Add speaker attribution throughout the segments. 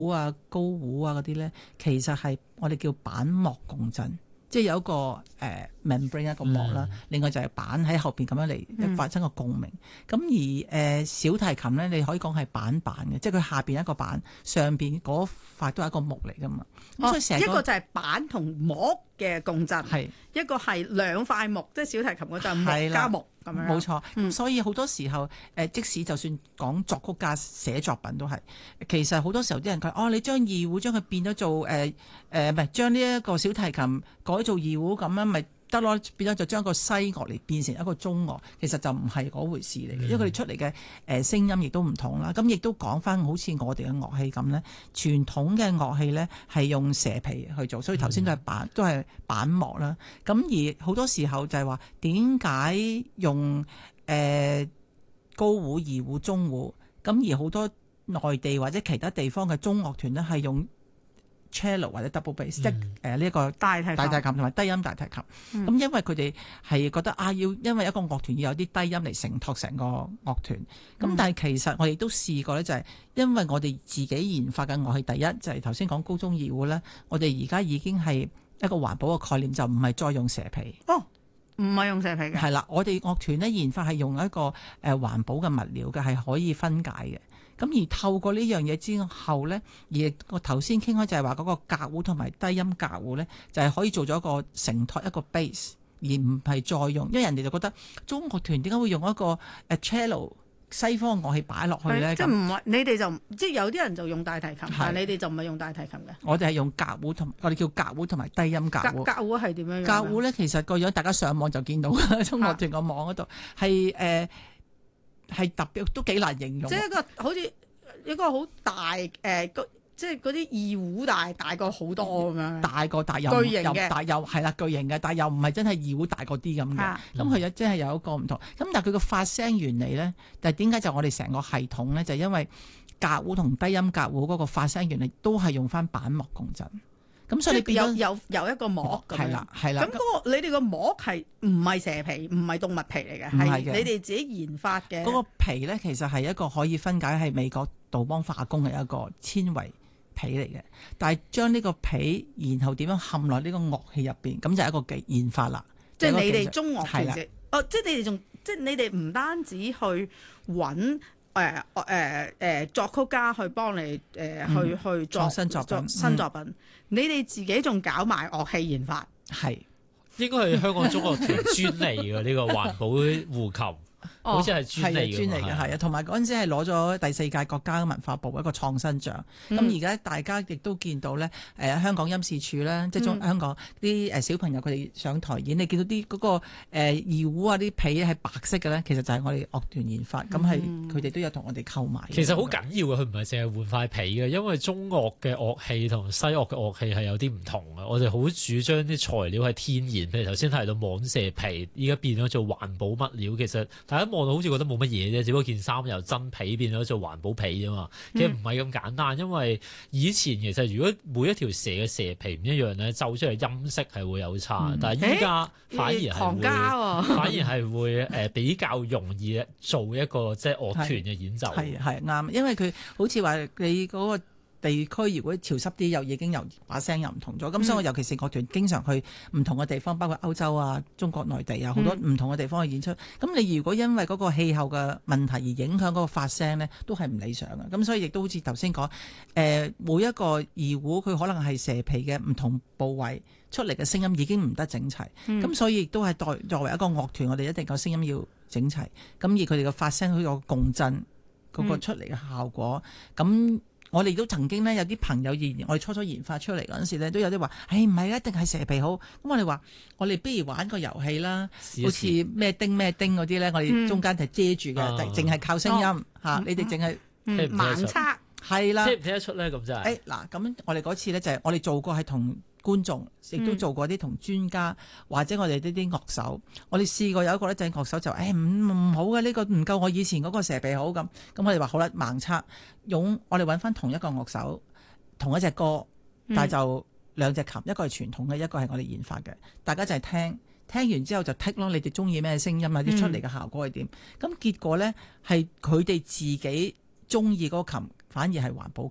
Speaker 1: 胡啊、高胡啊嗰啲咧，其實係我哋叫板膜共振。即係有一個membrane 一個膜啦，另外就係板喺後邊咁樣嚟發生個共鳴。咁而小提琴咧，你可以講係板嘅，即係佢下邊一個板，上邊嗰塊都係一個木嚟噶嘛。咁所以成
Speaker 2: 一個就係板同膜嘅共振，
Speaker 1: 係
Speaker 2: 一個係兩塊木，即係小提琴嗰陣木加木咁樣。冇
Speaker 1: 錯，所以好多時候即使就算講作曲家寫作品都係，其實好多時候啲人佢你將二胡將佢變咗做唔係將呢一個小提琴改做二胡咁樣咪得咯，變咗就將個西樂嚟變成一個中樂，其實就唔係嗰回事嚟嘅，因為佢哋出嚟嘅聲音亦都唔同啦。咁亦都講翻好似我哋嘅樂器咁咧，傳統嘅樂器咧係用蛇皮去做，所以頭先都係板膜啦。咁而好多時候就係話點解用高胡、二胡、中胡，咁而好多內地或者其他地方嘅中樂團咧係用 cello 或者 double bass，即係呢一個大提琴同埋低音大提琴。咁因為佢哋係覺得要因為一個樂團要有啲低音嚟承托成個樂團。咁但係其實我哋都試過咧，就係因為我哋自己研發嘅樂器，第一就係頭先講高中二胡咧，我哋而家已經係一個環保嘅概念，就唔係再用蛇皮。
Speaker 2: 唔係用蛇皮嘅。
Speaker 1: 係啦，我哋樂團咧研發係用一個環保嘅物料嘅，係可以分解嘅。咁而透過呢樣嘢之後咧，而我頭先傾開就係話嗰個隔胡同埋低音隔胡咧，就係可以做咗一個承托一個 base， 而唔係再用，因為人哋就覺得中樂團點解會用一個cello 西方樂器擺落去咧？
Speaker 2: 即係唔係你哋就即係有啲人就用大提琴，但係你哋就唔係用大提琴嘅。
Speaker 1: 我哋係用隔胡同我哋叫隔胡同埋低音隔胡。
Speaker 2: 隔胡係點樣？
Speaker 1: 隔胡咧，其實個樣大家上網就見到中樂團個網嗰度係特別都幾難形容。
Speaker 2: 即係一個好似一個好大即係嗰啲二胡大過好多咁樣。大過大又巨型嘅，
Speaker 1: 但又係啦巨型嘅，但又唔係真係二胡大過啲咁嘅。咁佢真係有一個唔同。咁但係佢個發聲原理咧，但係點解就我哋成個系統咧，就因為隔胡同低音隔胡嗰個發聲原理都係用翻板膜共振。咁所以你變咗有一個膜咁樣。係啦。咁嗰個你哋個膜係唔係蛇皮，唔係動物皮嚟嘅，係你哋自己研發嘅。嗰個皮咧其實係一個可以分解係美國杜邦化工嘅一個纖維皮嚟嘅，但係將呢個皮然後點樣嵌落呢個樂器入邊，咁就係一個研發啦。即係你哋中樂團啫。即係你哋即係你哋唔單止去揾作曲家去幫你去作新作品，你哋自己仲搞埋樂器研發。係
Speaker 3: 應該係香港中樂團專利嘅呢個環保胡琴。好似係專利嘅，
Speaker 1: 係啊，同埋嗰陣時係攞咗第4屆國家文化部一個創新獎。咁而家大家亦都見到咧，香港音視處咧，即係香港啲小朋友佢哋上台演，你見到啲嗰個二胡啊啲皮係白色嘅咧，其實就係我哋樂團研發，咁係佢哋都有同我哋購買。
Speaker 3: 其實好緊要嘅，佢唔係淨係換塊皮嘅，因為中樂嘅樂器同西樂嘅樂器係有啲唔同嘅。我哋好主張啲材料係天然，譬如頭先提到蟒蛇皮，依家變咗做環保物料，其實大家望到好似覺得冇乜嘢啫，只不過件衫由真皮變咗做環保皮啫嘛。其實唔係咁簡單，因為以前其實如果每一條蛇嘅蛇皮唔一樣咧，奏出嚟音色係會有差。但係依家反而係會比較容易做一個即係樂團嘅演奏。
Speaker 1: 係啱，因為佢好似話你嗰個地區如果潮濕啲，又已經由把聲又唔同咗。咁所以我尤其是樂團經常去唔同嘅地方，包括歐洲啊、中國內地啊，好多唔同嘅地方去演出。咁你如果因為嗰個氣候嘅問題而影響嗰個發聲呢，都係唔理想嘅。咁所以亦都好似頭先講，每一個二胡佢可能係蛇皮嘅唔同部位出嚟嘅聲音已經唔得整齊。咁所以亦都係作為一個樂團，我哋一定個聲音要整齊。咁而佢哋嘅發聲佢個共振嗰個出嚟嘅效果，咁我哋都曾經咧有啲朋友我哋初研發出嚟嗰陣時咧，都有啲話，唔係一定係蛇皮好。咁我哋話，我哋不如玩個遊戲啦，好似咩叮咩叮嗰啲咧，我哋中間係遮住嘅，淨係靠聲音嚇，你哋淨係盲測係啦，
Speaker 3: 聽唔聽得出咧？咁真係。
Speaker 1: 嗱，咁我哋嗰次咧就係我哋做過係同觀眾，亦都做過啲同專家或者我哋呢啲樂手，我哋試過有一個咧就係樂手就唔好嘅，呢個唔夠我以前嗰個蛇皮好咁我哋話好啦，盲測我哋揾翻同一個樂手同一隻歌，但係就兩隻琴，一個係傳統嘅，一個係我哋研發嘅，大家就係聽完之後就剔咯，你哋中意咩聲音啊？啲出嚟嘅效果係點？咁結果咧係佢哋自己中意嗰個琴，反而係環保琴。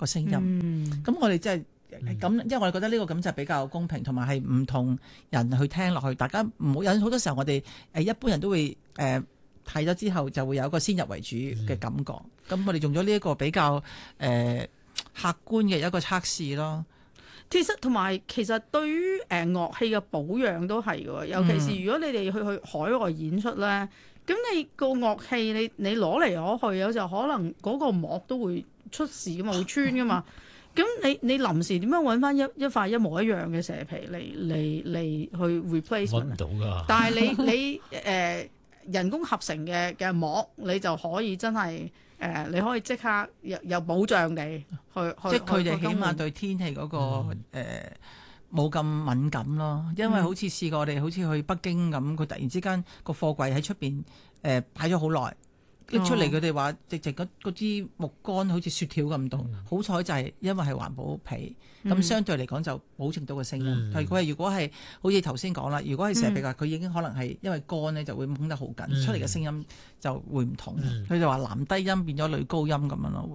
Speaker 1: 個聲音。咁我哋即係咁，因為我哋覺得呢個咁就比較公平，同埋係唔同人去聽落去，大家唔好有好多時候我哋一般人都會睇咗之後就會有一個先入為主嘅感覺。咁我哋用咗呢一個比較客觀嘅一個測試咯。
Speaker 2: 其實對於樂器嘅保養都係嘅，尤其是如果你哋去海外演出咧，咁你個樂器你攞嚟攞去，有時候可能嗰個膜都會出事噶嘛，會穿噶嘛。咁你臨時點樣揾翻一塊一模一樣嘅蛇皮嚟去 replace？
Speaker 3: 揾唔到㗎。
Speaker 2: 但係你人工合成嘅膜，你就可以真係你可以即刻有保障地去，
Speaker 1: 即係佢哋起碼對天氣嗰個冇咁敏感咯。因為好似試過我哋好似去北京咁，佢突然之間個貨櫃喺出邊擺咗好耐。拎出嚟佢哋話直直嗰支木杆好似雪條咁凍，好彩就係因為係環保皮，咁相對嚟講就保證到個聲音。如果係好似頭先講啦，如果係蛇皮話，佢已經可能係因為乾咧就會掹得好緊，出嚟嘅聲音就會唔同。佢就話男低音變咗女高音咁樣咯。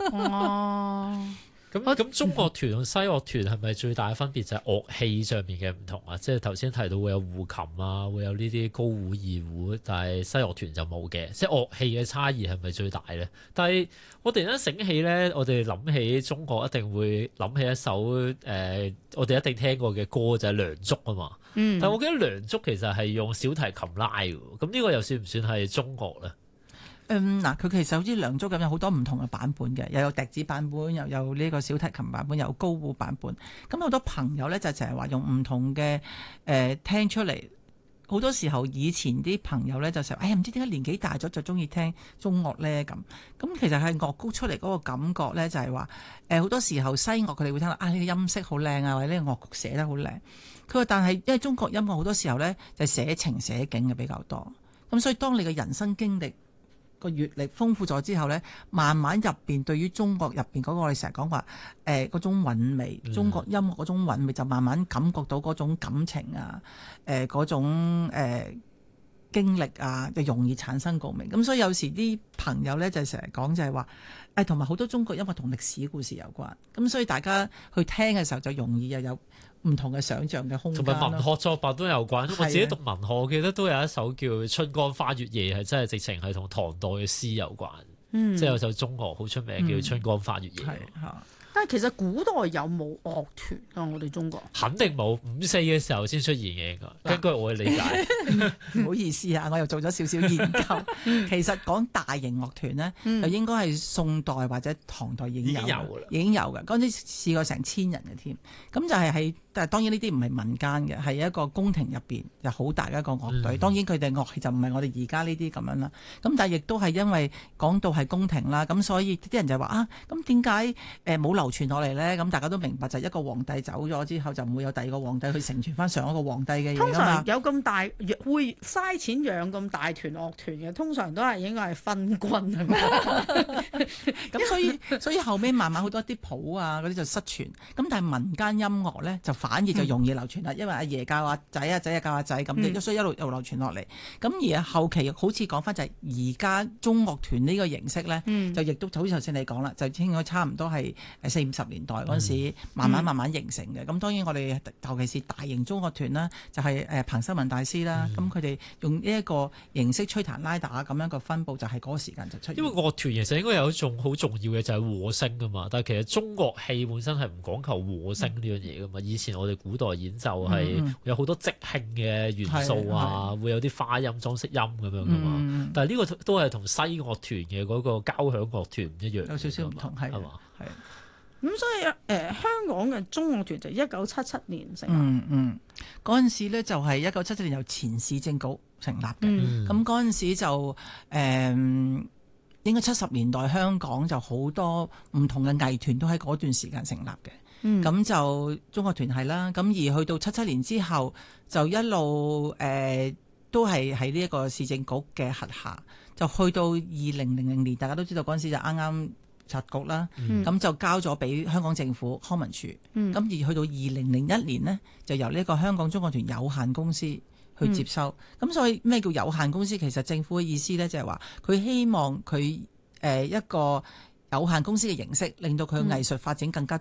Speaker 3: 咁中樂團同西樂團係咪最大嘅分別就係樂器上面嘅唔同啊？即係頭先提到會有胡琴啊，會有呢啲高胡、二胡，但係西樂團就冇嘅。即係樂器嘅差異係咪最大咧？但係我突然間醒起咧，我哋諗起中樂一定會諗起一首我哋一定聽過嘅歌就係《梁祝》啊嘛。但係我記得《梁祝》其實係用小提琴拉嘅，咁呢個又算唔算係中樂咧？
Speaker 1: 嗱，佢其實好似梁祝咁有好多唔同嘅版本嘅，又有笛子版本，又有呢個小提琴版本，又有高胡版本。咁好多朋友咧就成日話用唔同嘅聽出嚟。好多時候以前啲朋友咧就成日唔知點解年紀大咗就中意聽中樂咧咁。咁其實係樂曲出嚟嗰個感覺咧，就係話好多時候西樂佢哋會聽到呢個音色好靚啊，或者呢個樂曲寫得好靚。佢話但係因為中國音樂好多時候咧就寫情寫景嘅比較多。咁所以當你嘅人生經歷個閱歷豐富咗之後咧，慢慢入邊對於中國入邊嗰個我哋成日講話嗰種韻味，中國音樂嗰種韻味就慢慢感覺到嗰種感情啊，嗰種經歷啊，就容易產生共鳴。咁所以有時啲朋友咧就成日講就係話，同埋好多中國音樂同歷史故事有關。咁所以大家去聽嘅時候就容易又有唔同嘅想像嘅空間，
Speaker 3: 同埋文學作品都有關。我自己讀文學，我記得都有一首叫《春光花月夜》，係真係直情係同唐代嘅詩有關。即係有首中樂好出名叫《春光花月夜》。
Speaker 2: 但係其實古代有冇樂團啊？我哋中國
Speaker 3: 肯定冇，5、4嘅時候先出現嘅。根據我嘅理解，
Speaker 1: 唔好意思啊，我又做咗少少研究。其實講大型樂團呢，就應該係宋代或者唐代已經有嘅，已經有嘅。嗰陣時試過成1000人嘅添。咁就係但係當然呢啲唔係民間嘅，係一個宮廷入邊有好大嘅一個樂隊。當然佢哋樂器就唔係我哋而家呢啲咁樣啦。咁但係亦都係因為講到係宮廷啦，咁所以啲人就話咁點解冇流傳落嚟咧？咁大家都明白就係一個皇帝走咗之後，就唔會有第二個皇帝去承傳翻上一個皇帝嘅嘢。
Speaker 2: 通常有咁大會嘥錢養咁大團樂團嘅，通常都係應該係分軍係咪？
Speaker 1: 咁所以後尾慢慢好多啲譜啊嗰啲就失傳。咁但係民間音樂咧就反而就容易流傳啦，因為阿爺教阿仔，阿仔教阿仔咁，所以一路又流傳落嚟。咁而後期好似講翻就係而家中樂團呢個形式咧，就亦都好似頭先你講啦，就應該差唔多係40、50年代嗰陣時慢慢形成嘅。咁當然我哋尤其是大型中樂團啦，就係彭秀文大師啦，咁佢哋用呢一個形式吹彈拉打咁樣個分佈，就係嗰個時間就出現。
Speaker 3: 因為樂團其實應該有一種好重要嘅就係和聲噶嘛，但係其實中樂器本身係唔講求和聲呢樣嘢噶嘛。以前我哋古代演奏係有好多即興嘅元素啊，會有啲花音、裝飾音咁樣噶嘛。但係呢個都係同西樂團嘅嗰個交響樂團唔一樣，
Speaker 1: 有少少唔同係嘛？係。
Speaker 2: 咁所以香港嘅中樂團就1977年成立。
Speaker 1: 嗰陣時咧就係1977年由前市政局成立嘅。咁嗰陣時就應該70年代香港就好多唔同嘅藝團都喺嗰段時間成立嘅。咁就中樂團係啦。咁而去到77年之後，就一路都係喺呢一個市政局嘅轄下。就去到2000年，大家都知道嗰陣時就啱啱拆局啦，咁就交咗俾香港政府康文署。咁而去到2001年呢，就由呢個香港中樂團有限公司去接收。咁所以咩叫有限公司？其實政府嘅意思呢，就係話佢希望佢一個有限公司嘅形式，令到佢嘅藝術發展更加